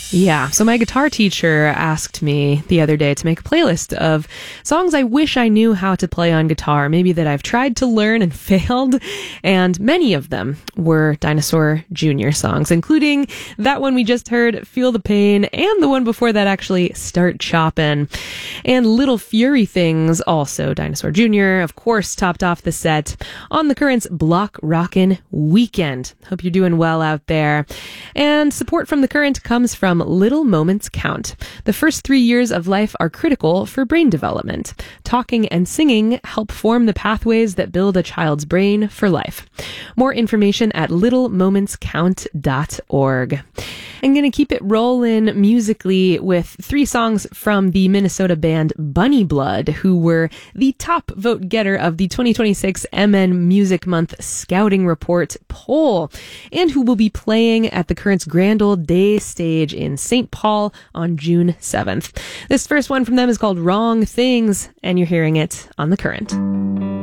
Yeah, so my guitar teacher asked me the other day to make a playlist of songs I wish I knew how to play on guitar, maybe that I've tried to learn and failed, and many of them were Dinosaur Jr. songs, including that one we just heard, Feel the Pain, and the one before that, actually, Start Choppin'. And Little Fury Things, also Dinosaur Jr., of course, topped off the set on the Current's Block Rockin' Weekend. Hope you're doing well out there. And support from the Current comes from Little Moments Count. The first 3 years of life are critical for brain development. Talking and singing help form the pathways that build a child's brain for life. More information at littlemomentscount.org. I'm going to keep it rolling musically with 3 songs from the Minnesota band Bunny Blood, who were the top vote getter of the 2026 MN Music Month Scouting Report poll, and who will be playing at the Current's Grand Old Day stage in St. Paul on June 7th. This first one from them is called Wrong Things, and you're hearing it on The Current.